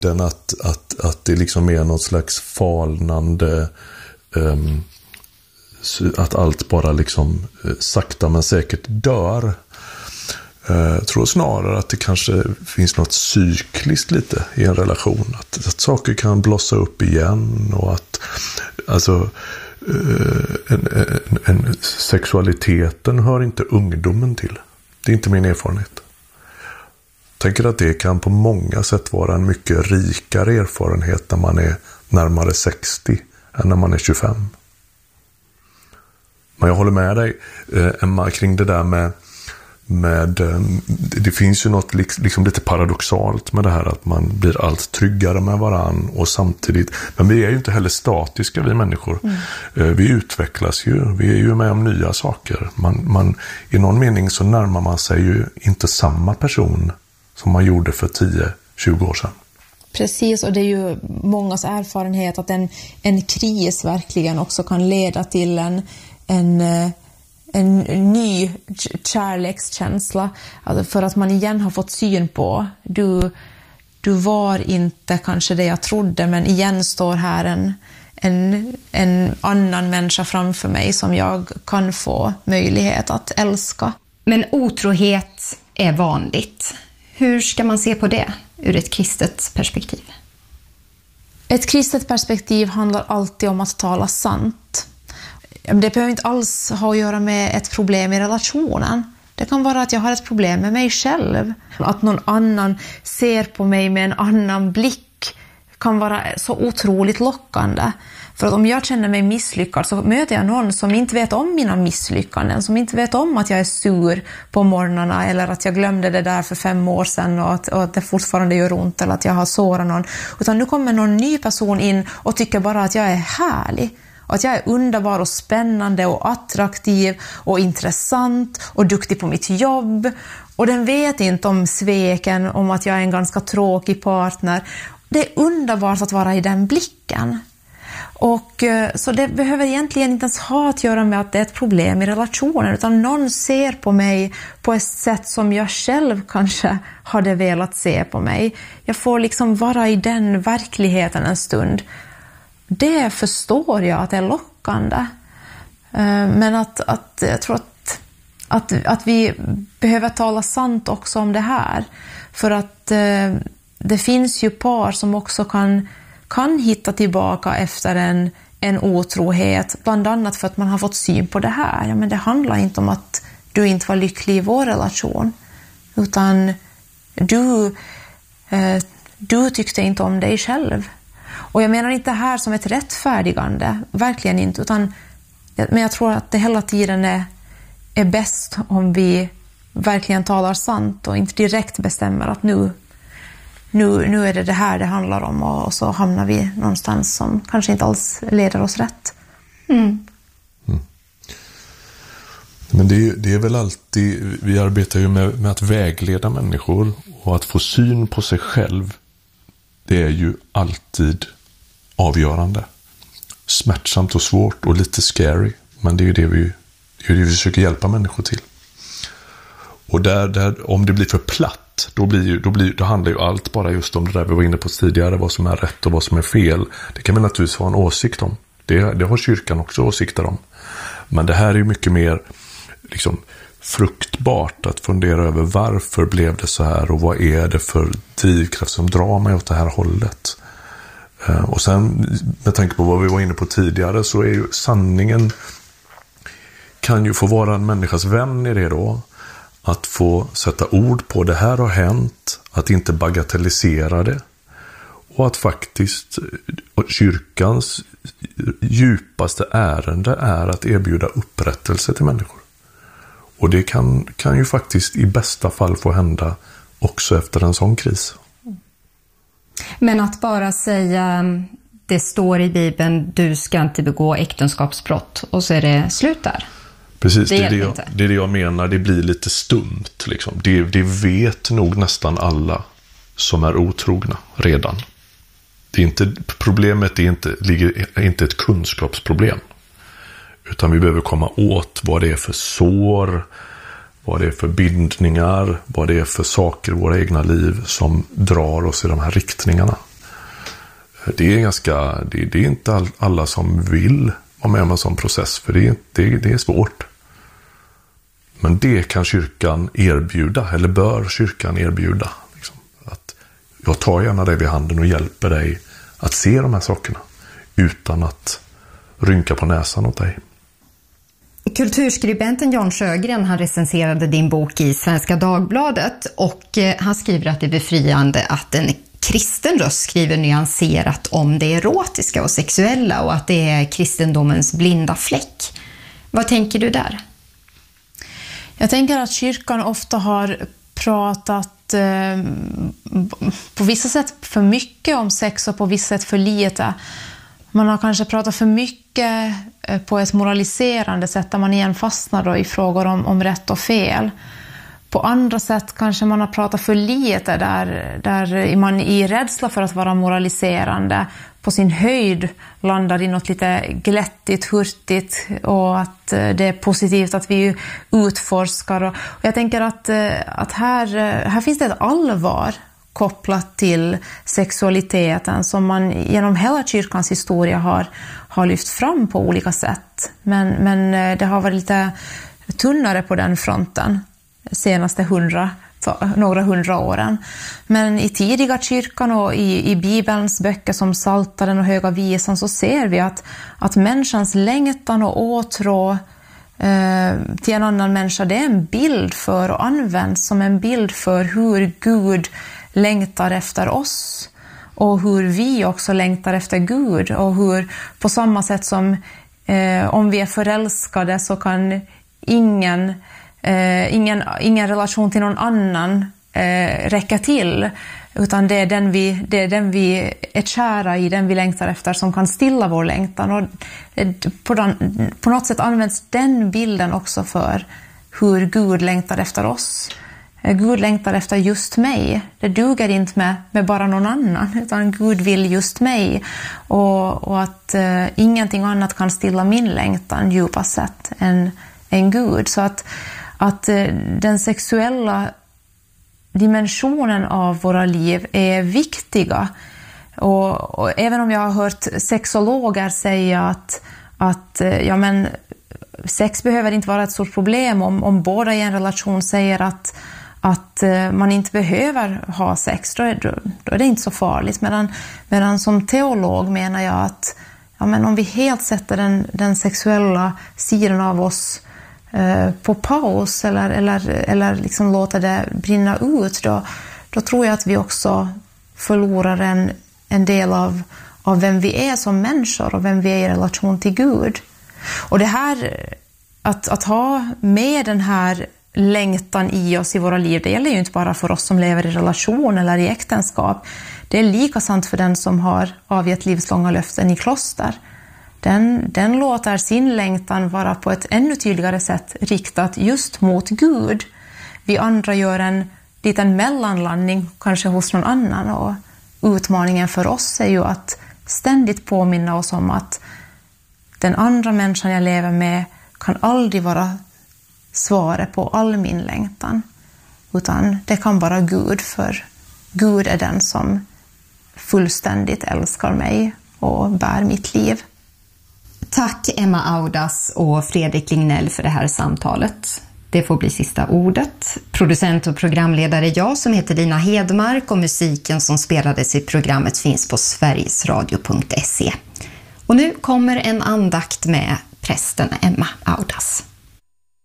Att det liksom är något slags falnande, att allt bara liksom sakta men säkert dör. Jag tror snarare att det kanske finns något cykliskt lite i en relation. Att saker kan blossa upp igen och att alltså sexualiteten hör inte ungdomen till. Det är inte min erfarenhet. Jag tänker att det kan på många sätt vara en mycket rikare erfarenhet när man är närmare 60 än när man är 25. Men jag håller med dig, Emma, kring det där med det finns ju något liksom lite paradoxalt med det här att man blir allt tryggare med varann och samtidigt, men vi är ju inte heller statiska, vi människor. Vi utvecklas ju, vi är ju med om nya saker. Man i någon mening så närmar man sig ju inte samma person som man gjorde för 10-20 år sedan. Precis, och det är ju mångas erfarenhet att en kris verkligen också kan leda till en ny kärlekskänsla, alltså för att man igen har fått syn på du var inte kanske det jag trodde, men igen står här en annan människa framför mig som jag kan få möjlighet att älska. Men otrohet är vanligt. Hur ska man se på det ur ett kristet perspektiv? Ett kristet perspektiv handlar alltid om att tala sant. Det behöver inte alls ha att göra med ett problem i relationen. Det kan vara att jag har ett problem med mig själv. Att någon annan ser på mig med en annan blick kan vara så otroligt lockande. För att om jag känner mig misslyckad så möter jag någon som inte vet om mina misslyckanden. Som inte vet om att jag är sur på morgnarna eller att jag glömde det där för 5 år sedan och att det fortfarande gör ont eller att jag har sårat någon. Utan nu kommer någon ny person in och tycker bara att jag är härlig. Och att jag är underbar och spännande och attraktiv och intressant och duktig på mitt jobb. Och den vet inte om sveken, om att jag är en ganska tråkig partner. Det är underbart att vara i den blicken. Och så det behöver egentligen inte ens ha att göra med att det är ett problem i relationen, utan någon ser på mig på ett sätt som jag själv kanske hade velat se på mig. Jag får liksom vara i den verkligheten en stund. Det förstår jag att det är lockande. Men att jag tror att vi behöver tala sant också om det här. För att det finns ju par som också kan hitta tillbaka efter en otrohet. Bland annat för att man har fått syn på det här. Ja, men det handlar inte om att du inte var lycklig i vår relation. Utan du tyckte inte om dig själv. Och jag menar inte här som ett rättfärdigande. Verkligen inte. Men jag tror att det hela tiden är bäst om vi verkligen talar sant. Och inte direkt bestämmer att nu är det här det handlar om. Och så hamnar vi någonstans som kanske inte alls leder oss rätt. Men det är väl alltid, vi arbetar ju med att vägleda människor. Och att få syn på sig själv, det är ju alltid avgörande. Smärtsamt och svårt och lite scary. Men det är ju det vi försöker hjälpa människor till. Och där om det blir för platt, då handlar ju allt bara just om det där vi var inne på tidigare. Vad som är rätt och vad som är fel. Det kan man naturligtvis ha en åsikt om. Det har kyrkan också åsikter om. Men det här är ju mycket mer liksom fruktbart att fundera över varför blev det så här och vad är det för drivkraft som drar mig åt det här hållet. Och sen med tanke på vad vi var inne på tidigare så är ju sanningen kan ju få vara en människas vän i det då. Att få sätta ord på det här har hänt, att inte bagatellisera det och att faktiskt kyrkans djupaste ärende är att erbjuda upprättelse till människor. Och det kan ju faktiskt i bästa fall få hända också efter en sån kris. Men att bara säga det står i Bibeln, du ska inte begå äktenskapsbrott och så är det slut där. Precis, det är det jag menar. Det blir lite stumt. Liksom. Det vet nog nästan alla som är otrogna redan. Problemet ligger inte ett kunskapsproblem. Utan vi behöver komma åt vad det är för sår, vad det är för bindningar, vad det är för saker i våra egna liv som drar oss i de här riktningarna. Det är inte alla som vill vara med om en sån process, för det är svårt. Men det kan kyrkan erbjuda, eller bör kyrkan erbjuda. Liksom. Att jag tar gärna dig vid handen och hjälper dig att se de här sakerna utan att rynka på näsan åt dig. Kulturskribenten Jan Sjögren, han recenserade din bok i Svenska Dagbladet, och han skriver att det är befriande att en kristen röst skriver nyanserat om det erotiska och sexuella, och att det är kristendomens blinda fläck. Vad tänker du där? Jag tänker att kyrkan ofta har pratat på vissa sätt för mycket om sex och på vissa sätt för lite. Man har kanske pratat för mycket på ett moraliserande sätt där man igen fastnar då i frågor om rätt och fel. På andra sätt kanske man har pratat för lite där man i rädsla för att vara moraliserande på sin höjd landar i något lite glättigt, hurtigt, och att det är positivt att vi utforskar. Och jag tänker att här finns det ett allvar kopplat till sexualiteten som man genom hela kyrkans historia har lyft fram på olika sätt. Men det har varit lite tunnare på den fronten senaste några hundra åren. Men i tidiga kyrkan och i Bibelns böcker som Psaltaren och Höga visan så ser vi att människans längtan och åtrå till en annan människa, det är en bild för och används som en bild för hur Gud längtar efter oss och hur vi också längtar efter Gud, och hur på samma sätt som om vi är förälskade så kan ingen relation till någon annan räcka till, utan det är den vi är kära i, den vi längtar efter, som kan stilla vår längtan. Och på något sätt används den bilden också för hur Gud längtar efter oss. Gud längtar efter just mig. Det duger inte med bara någon annan, utan Gud vill just mig, och att ingenting annat kan stilla min längtan djupast sett än Gud. Så att den sexuella dimensionen av våra liv är viktiga. Och även om jag har hört sexologer säga att sex behöver inte vara ett stort problem om båda i en relation säger att man inte behöver ha sex, då är det inte så farligt. Medan som teolog menar jag att om vi helt sätter den sexuella sidan av oss på paus eller liksom låter det brinna ut, då tror jag att vi också förlorar en del av vem vi är som människor och vem vi är i relation till Gud. Och det här att ha med den här längtan i oss i våra liv, det gäller ju inte bara för oss som lever i relation eller i äktenskap. Det är lika sant för den som har avgett livslånga löften i kloster. Den låter sin längtan vara på ett ännu tydligare sätt riktat just mot Gud. Vi andra gör en liten mellanlandning kanske hos någon annan, och utmaningen för oss är ju att ständigt påminna oss om att den andra människan jag lever med kan aldrig vara svaret på all min längtan, utan det kan vara Gud, för Gud är den som fullständigt älskar mig och bär mitt liv. Tack Emma Audas och Fredrik Lignell för det här samtalet. Det får bli sista ordet. Producent och programledare jag som heter Dina Hedmark, och musiken som spelades i programmet finns på sverigesradio.se. Och nu kommer en andakt med prästen Emma Audas.